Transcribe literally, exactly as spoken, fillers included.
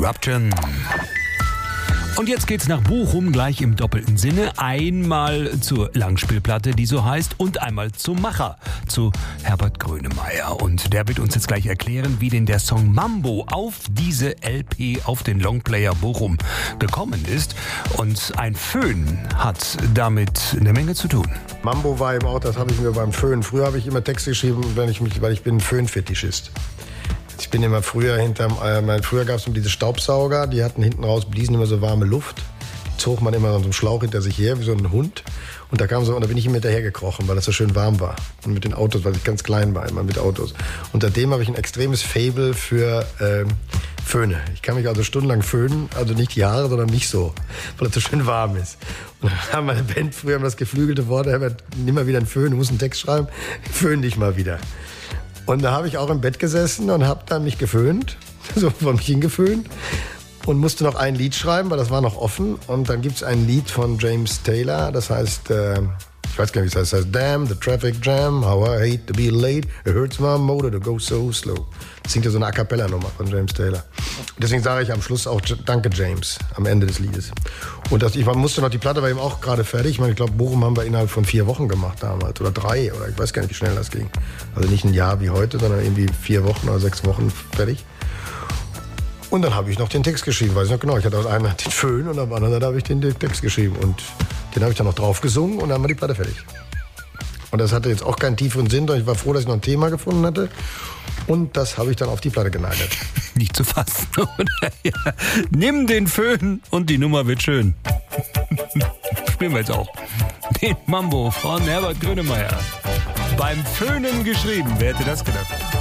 Eruption. Und jetzt geht's nach Bochum, gleich im doppelten Sinne. Einmal zur Langspielplatte, die so heißt, und einmal zum Macher, zu Herbert Grönemeyer. Und der wird uns jetzt gleich erklären, wie denn der Song Mambo auf diese L P, auf den Longplayer Bochum gekommen ist. Und ein Föhn hat damit eine Menge zu tun. Mambo war eben auch, das habe ich mir beim Föhn. Früher habe ich immer Texte geschrieben, wenn ich mich, weil ich bin Föhnfetischist. Ich bin immer früher hinterm, äh, früher gab es diese Staubsauger, die hatten hinten raus, bliesen immer so warme Luft. Die zog man immer so einen Schlauch hinter sich her, wie so ein Hund. Und da kam so, und da bin ich immer hinterher gekrochen, weil das so schön warm war. Und mit den Autos, weil ich ganz klein war, immer mit Autos. Und seitdem habe ich ein extremes Faible für ähm, Föhne. Ich kann mich also stundenlang föhnen, also nicht die Haare, sondern nicht so, weil es so schön warm ist. Und dann haben meine Band früher immer das geflügelte Wort, Herbert, nimm mal wieder einen Föhn, du musst einen Text schreiben, föhn dich mal wieder. Und da habe ich auch im Bett gesessen und habe dann mich geföhnt, so vor mich hingeföhnt und musste noch ein Lied schreiben, weil das war noch offen. Und dann gibt es ein Lied von James Taylor, das heißt, äh, ich weiß gar nicht, wie es heißt, das heißt Damn the traffic jam, how I hate to be late, it hurts my motor to go so slow. Das singt ja so eine A-Cappella-Nummer von James Taylor. Und deswegen sage ich am Schluss auch Danke James am Ende des Liedes. Und das, ich musste noch, die Platte war eben auch gerade fertig. Ich meine, ich glaube, Bochum haben wir innerhalb von vier Wochen gemacht damals oder drei oder ich weiß gar nicht, wie schnell das ging. Also nicht ein Jahr wie heute, sondern irgendwie vier Wochen oder sechs Wochen fertig. Und dann habe ich noch den Text geschrieben, weiß ich noch genau. Ich hatte aus einem den Föhn und am anderen habe ich den Text geschrieben. Und den habe ich dann noch drauf gesungen und dann war die Platte fertig. Und das hatte jetzt auch keinen tieferen Sinn, sondern ich war froh, dass ich noch ein Thema gefunden hatte. Und das habe ich dann auf die Platte genagelt. Nicht zu fassen, oder? Ja. Nimm den Föhn und die Nummer wird schön. Spielen wir jetzt auch. Den Mambo von Herbert Grönemeyer. Beim Föhnen geschrieben, wer hätte das gedacht?